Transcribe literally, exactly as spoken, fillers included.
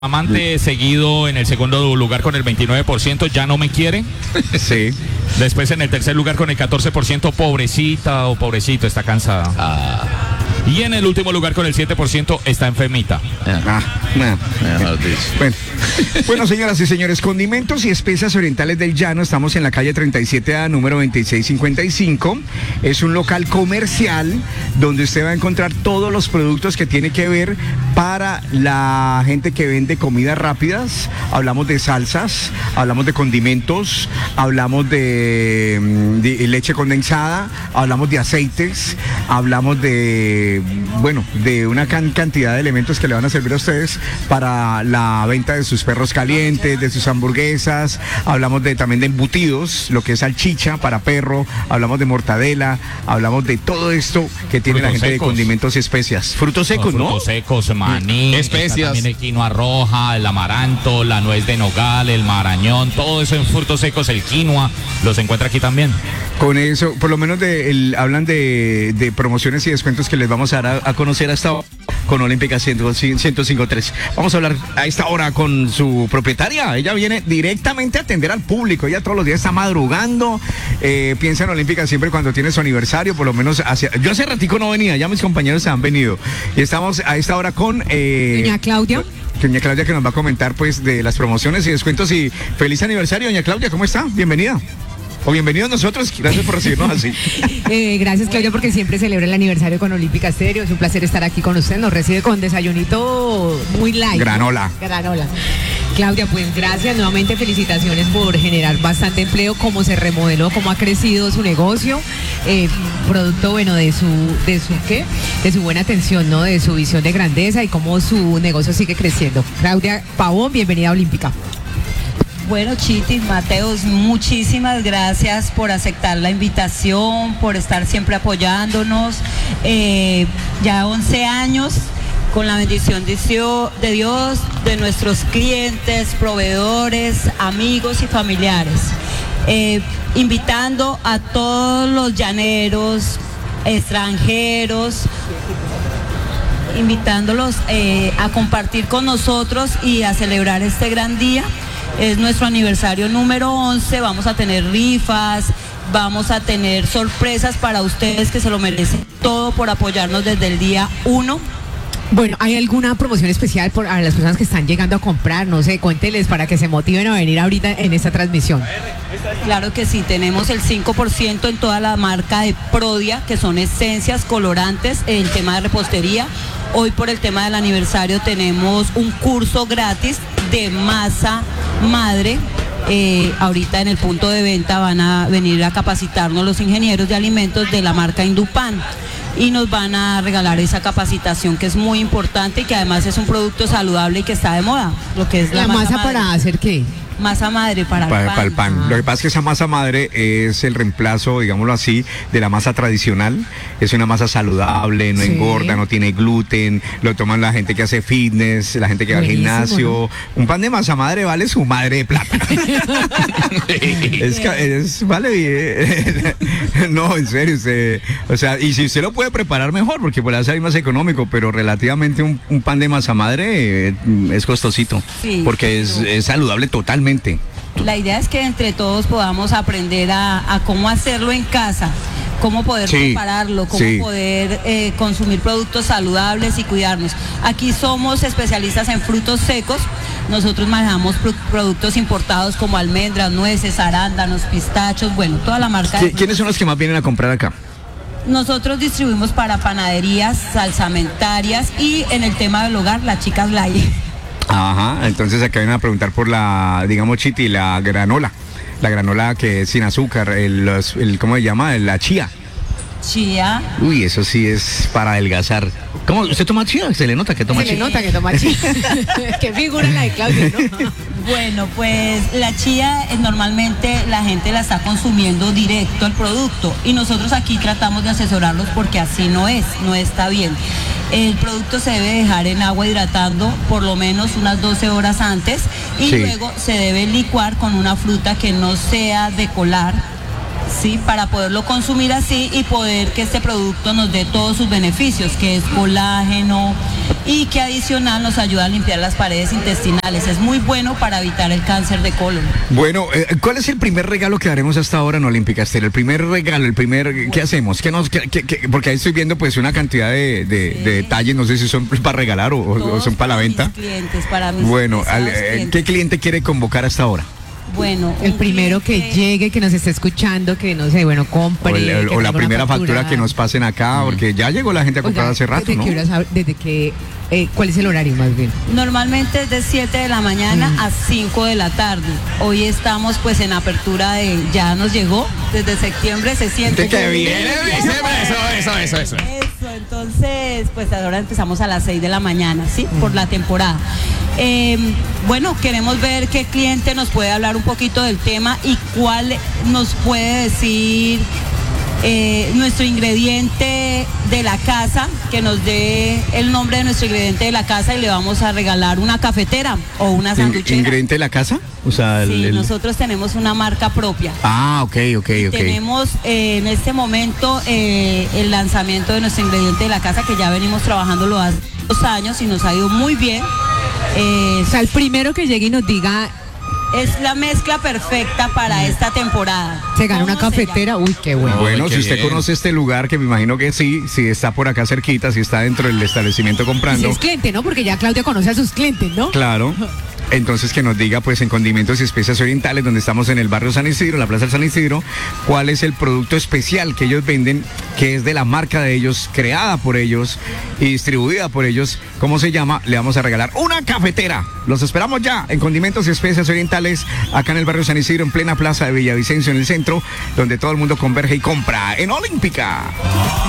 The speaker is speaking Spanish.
Amante seguido en el segundo lugar con el veintinueve por ciento, ya no me quiere. Sí. Después en el tercer lugar con el catorce por ciento, pobrecita o pobrecito, está cansada. Ah. Y en el último lugar con el siete por ciento, está enfermita. Ah, nah. Bueno. Bueno, señoras y señores, Condimentos y Especias Orientales del Llano. Estamos en la calle treinta y siete A, número veintiséis cincuenta y cinco. Es un local comercial donde usted va a encontrar todos los productos que tiene que ver para la gente que vende comidas rápidas. Hablamos de salsas, hablamos de condimentos, hablamos de, de leche condensada, hablamos de aceites, hablamos de, bueno, de una can cantidad de elementos que le van a servir a ustedes para la venta de sus perros calientes, de sus hamburguesas. Hablamos de también de embutidos, lo que es salchicha para perro, hablamos de mortadela, hablamos de todo esto que tiene frutos la gente secos. De Condimentos y Especias. Frutos secos, ¿no? Frutos secos, maní, especias. También el quinoa roja, el amaranto, la nuez de nogal, el marañón, todo eso en frutos secos, el quinoa, los encuentra aquí también. Con eso, por lo menos de, el, hablan de, de promociones y descuentos que les vamos a dar a, a conocer hasta con Olímpica ciento cinco punto tres. Vamos a hablar a esta hora con su propietaria. Ella viene directamente a atender al público. Ella todos los días está madrugando. Eh, piensa en Olímpica siempre cuando tiene su aniversario, por lo menos hacia... Yo hace ratico no venía, ya mis compañeros se han venido. Y estamos a esta hora con... Eh, Doña Claudia. Doña Claudia, que nos va a comentar pues de las promociones y descuentos. Y feliz aniversario, doña Claudia, ¿cómo está? Bienvenida. O bienvenidos nosotros, gracias por recibirnos así. Eh, gracias, Claudia, porque siempre celebra el aniversario con Olímpica Stereo. Es un placer estar aquí con usted. Nos recibe con desayunito muy light. Granola. ¿No? Granola. Claudia, pues gracias, nuevamente felicitaciones por generar bastante empleo, cómo se remodeló, cómo ha crecido su negocio, eh, producto bueno de su, de su qué, de su buena atención, ¿no? De su visión de grandeza y cómo su negocio sigue creciendo. Claudia Pavón, bienvenida a Olímpica. Bueno, Chitis, Mateos, muchísimas gracias por aceptar la invitación, por estar siempre apoyándonos. Eh, ya once años, con la bendición de Dios, de nuestros clientes, proveedores, amigos y familiares. Eh, invitando a todos los llaneros, extranjeros, invitándolos eh, a compartir con nosotros y a celebrar este gran día. Es nuestro aniversario número once, vamos a tener rifas, vamos a tener sorpresas para ustedes que se lo merecen todo por apoyarnos desde el día uno. Bueno, ¿hay alguna promoción especial para las personas que están llegando a comprar? No sé, cuénteles para que se motiven a venir ahorita en esta transmisión. Claro que sí, tenemos el cinco por ciento en toda la marca de Prodia, que son esencias, colorantes, el tema de repostería. Hoy por el tema del aniversario tenemos un curso gratis de masa madre. Eh, ahorita en el punto de venta van a venir a capacitarnos los ingenieros de alimentos de la marca Indupan y nos van a regalar esa capacitación que es muy importante y que además es un producto saludable y que está de moda, lo que es la, ¿La masa, masa para hacer qué? Masa madre para, para, el pan. para el pan. Lo que pasa es que esa masa madre es el reemplazo, digámoslo así, de la masa tradicional. Es una masa saludable, no sí. engorda, no tiene gluten, lo toman la gente que hace fitness, la gente que va al gimnasio. ¿No? Un pan de masa madre vale su madre de plata. es, es, vale bien. No, en serio, usted, o sea, y si usted lo puede preparar mejor, porque puede salir más económico, pero relativamente un, un pan de masa madre eh, es costosito, sí, porque es, es saludable totalmente. La idea es que entre todos podamos aprender a, a cómo hacerlo en casa, cómo poder sí, prepararlo, cómo sí. poder eh, consumir productos saludables y cuidarnos. Aquí somos especialistas en frutos secos. Nosotros manejamos pro productos importados como almendras, nueces, arándanos, pistachos, bueno, toda la marca. ¿Qui ¿Quiénes son los que más vienen a comprar acá? Nosotros distribuimos para panaderías, salsamentarias y en el tema del hogar, las chicas Lai. Ajá, entonces acá vienen a preguntar por la, digamos, Chiti, la granola. La granola que es sin azúcar, el, el ¿cómo se llama? La chía. Chía. Uy, eso sí es para adelgazar. ¿Cómo? ¿Usted toma chía? Se le nota que toma chía. Se le nota que toma chía. Qué figura la de Claudia, ¿no? Bueno, pues la chía eh, normalmente la gente la está consumiendo directo al producto y nosotros aquí tratamos de asesorarlos porque así no es, no está bien. El producto se debe dejar en agua hidratando por lo menos unas doce horas antes y sí. luego se debe licuar con una fruta que no sea de colar, ¿sí? Para poderlo consumir así y poder que este producto nos dé todos sus beneficios, que es colágeno, y que adicional nos ayuda a limpiar las paredes intestinales. Es muy bueno para evitar el cáncer de colon. Bueno, eh, ¿cuál es el primer regalo que daremos hasta ahora en Olímpica, Esther? El primer regalo, el primer, ¿qué hacemos? ¿Qué nos, qué, qué, qué? Porque ahí estoy viendo pues una cantidad de, de, sí. de detalles, no sé si son para regalar o, o son para la venta. Mis clientes, para mis bueno, al, eh, ¿qué cliente quiere convocar hasta ahora? Bueno, el primero cliente... que llegue, que nos esté escuchando, que no sé, bueno, compre. O, el, o la primera factura. factura que nos pasen acá, mm. porque ya llegó la gente a comprar. Oiga, hace rato, ¿desde ¿no? Qué horas, desde que, eh, ¿cuál es el horario más bien? Normalmente es de siete de la mañana mm. a cinco de la tarde. Hoy estamos pues en apertura de, ya nos llegó, desde septiembre se siente. ¡Qué bien! Eso, eso, eso, eso. Eso, entonces, pues ahora empezamos a las seis de la mañana, ¿sí? Mm. Por la temporada. Eh, bueno, queremos ver qué cliente nos puede hablar un poquito del tema y cuál nos puede decir eh, nuestro ingrediente de la casa, que nos dé el nombre de nuestro ingrediente de la casa y le vamos a regalar una cafetera o una sanduchera. ¿Ingrediente de la casa? O sea, sí, el, el... nosotros tenemos una marca propia. Ah, ok, ok, ok. Tenemos eh, en este momento eh, el lanzamiento de nuestro ingrediente de la casa, que ya venimos trabajando los dos años y nos ha ido muy bien. Eh, o sea, el primero que llegue y nos diga... Es la mezcla perfecta para esta temporada. Se gana una cafetera, uy, qué bueno. Bueno, Uy, si usted bien. conoce este lugar, que me imagino que sí, si está por acá cerquita, si está dentro del establecimiento comprando. Si es cliente, ¿no? Porque ya Claudia conoce a sus clientes, ¿no? Claro. Entonces que nos diga pues en Condimentos y Especias Orientales, donde estamos en el barrio San Isidro, en la Plaza del San Isidro, cuál es el producto especial que ellos venden, que es de la marca de ellos, creada por ellos y distribuida por ellos. ¿Cómo se llama? Le vamos a regalar una cafetera. Los esperamos ya en Condimentos y Especias Orientales, acá en el barrio San Isidro, en plena plaza de Villavicencio, en el centro, donde todo el mundo converge y compra en Olímpica.